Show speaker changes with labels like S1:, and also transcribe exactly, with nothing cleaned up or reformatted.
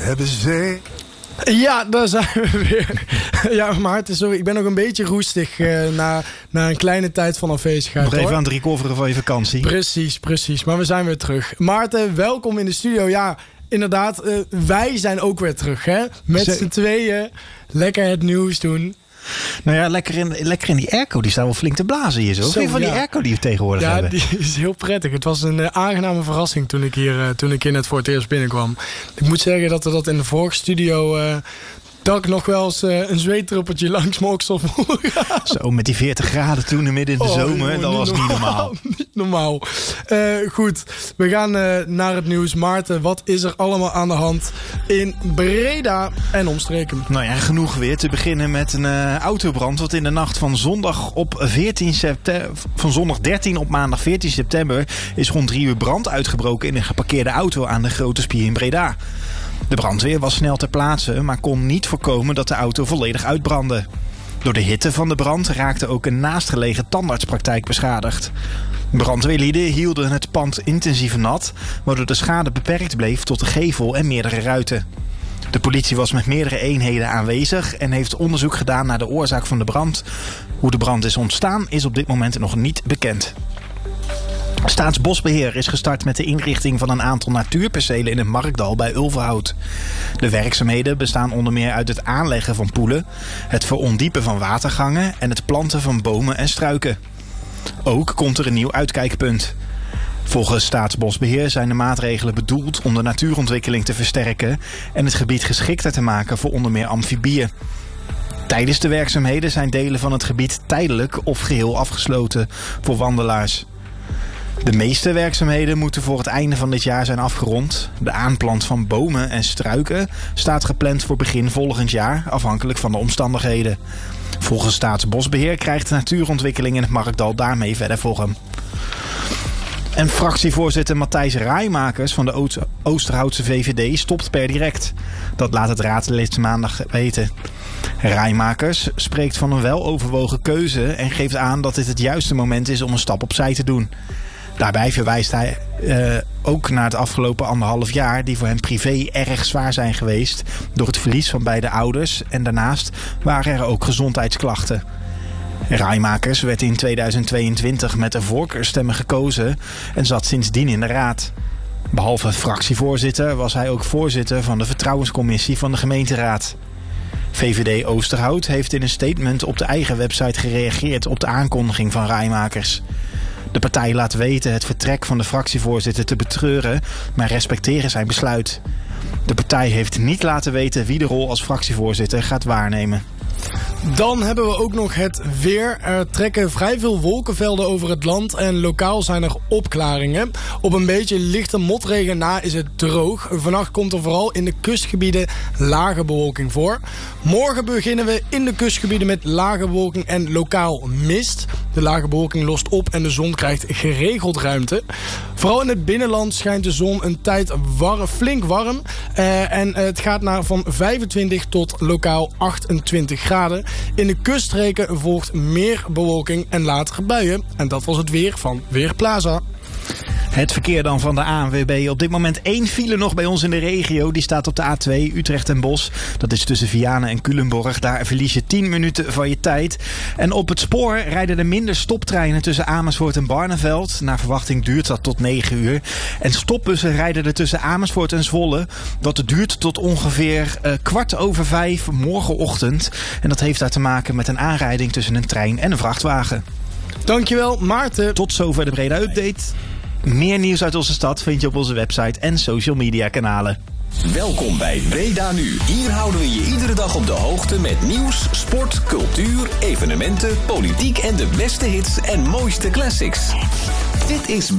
S1: hebben zee.
S2: Ja, daar zijn we weer. Ja, Maarten, sorry. Ik ben nog een beetje roestig uh, na, na een kleine tijd van afwezigheid.
S3: Nog even
S2: hoor.
S3: aan het recoveren van je vakantie.
S2: Precies, precies. Maar we zijn weer terug. Maarten, welkom in de studio. Ja, inderdaad, uh, wij zijn ook weer terug. Hè? Met
S3: Zee.
S2: z'n tweeën lekker het nieuws doen.
S3: Nou ja, lekker in, lekker in die airco. Die staat wel flink te blazen hier zo. Wat
S2: Zo,
S3: vind je van
S2: ja.
S3: die airco die we tegenwoordig
S2: Ja,
S3: hebben?
S2: die is heel prettig. Het was een uh, aangename verrassing toen ik, hier, uh, toen ik hier net voor het eerst binnenkwam. Ik moet zeggen dat we dat in de vorige studio... Uh, dat ik nog wel eens uh, een zweetdruppeltje langs mijn oksel voel.
S3: Zo, met die veertig graden toen midden in de
S2: Oh,
S3: zomer.
S2: jongen,
S3: Dat was niet normaal.
S2: Niet normaal. Uh, goed, we gaan uh, naar het nieuws. Maarten, wat is er allemaal aan de hand in Breda en omstreken?
S3: Nou ja, genoeg weer. Te beginnen met een uh, autobrand. Wat in de nacht van zondag op veertien september, van zondag dertien op maandag veertien september... is rond drie uur brand uitgebroken in een geparkeerde auto aan de Grote Spier in Breda. De brandweer was snel ter plaatse, maar kon niet voorkomen dat de auto volledig uitbrandde. Door de hitte van de brand raakte ook een naastgelegen tandartspraktijk beschadigd. Brandweerlieden hielden het pand intensief nat, waardoor de schade beperkt bleef tot de gevel en meerdere ruiten. De politie was met meerdere eenheden aanwezig en heeft onderzoek gedaan naar de oorzaak van de brand. Hoe de brand is ontstaan is op dit moment nog niet bekend. Staatsbosbeheer is gestart met de inrichting van een aantal natuurpercelen in het Markdal bij Ulverhout. De werkzaamheden bestaan onder meer uit het aanleggen van poelen, het verondiepen van watergangen en het planten van bomen en struiken. Ook komt er een nieuw uitkijkpunt. Volgens Staatsbosbeheer zijn de maatregelen bedoeld om de natuurontwikkeling te versterken en het gebied geschikter te maken voor onder meer amfibieën. Tijdens de werkzaamheden zijn delen van het gebied tijdelijk of geheel afgesloten voor wandelaars. De meeste werkzaamheden moeten voor het einde van dit jaar zijn afgerond. De aanplant van bomen en struiken staat gepland voor begin volgend jaar, afhankelijk van de omstandigheden. Volgens Staatsbosbeheer krijgt de natuurontwikkeling in het Markdal daarmee verder vorm. En fractievoorzitter Matthijs Raaimakers van de Oosterhoutse V V D stopt per direct. Dat laat het raadslid maandag weten. Raaimakers spreekt van een weloverwogen keuze en geeft aan dat dit het juiste moment is om een stap opzij te doen. Daarbij verwijst hij uh, ook naar het afgelopen anderhalf jaar die voor hem privé erg zwaar zijn geweest door het verlies van beide ouders en daarnaast waren er ook gezondheidsklachten. Raaimakers werd in tweeduizend tweeëntwintig met de voorkeurstemmen gekozen en zat sindsdien in de raad. Behalve fractievoorzitter was hij ook voorzitter van de vertrouwenscommissie van de gemeenteraad. V V D Oosterhout heeft in een statement op de eigen website gereageerd op de aankondiging van Raaimakers. De partij laat weten het vertrek van de fractievoorzitter te betreuren, maar respecteren zijn besluit. De partij heeft niet laten weten wie de rol als fractievoorzitter gaat waarnemen.
S2: Dan hebben we ook nog het weer. Er trekken vrij veel wolkenvelden over het land en lokaal zijn er opklaringen. Op een beetje lichte motregen na is het droog. Vannacht komt er vooral in de kustgebieden lage bewolking voor. Morgen beginnen we in de kustgebieden met lage bewolking en lokaal mist. De lage bewolking lost op en de zon krijgt geregeld ruimte. Vooral in het binnenland schijnt de zon een tijd warm, flink warm. Uh, en het gaat naar van vijfentwintig tot lokaal achtentwintig graden. In de kuststreken volgt meer bewolking en latere buien. En dat was het weer van Weerplaza.
S3: Het verkeer dan van de A N W B. Op dit moment één file nog bij ons in de regio. Die staat op de A twee Utrecht en Bosch. Dat is tussen Vianen en Culemborg. Daar verlies je tien minuten van je tijd. En op het spoor rijden er minder stoptreinen tussen Amersfoort en Barneveld. Naar verwachting duurt dat tot negen uur. En stopbussen rijden er tussen Amersfoort en Zwolle. Dat duurt tot ongeveer uh, kwart over vijf morgenochtend. En dat heeft daar te maken met een aanrijding tussen een trein en een vrachtwagen.
S2: Dankjewel, Maarten.
S3: Tot zover de Breda Update. Meer nieuws uit onze stad vind je op onze website en social media kanalen.
S4: Welkom bij Breda Nu. Hier houden we je iedere dag op de hoogte met nieuws, sport, cultuur, evenementen, politiek en de beste hits en mooiste classics. Dit is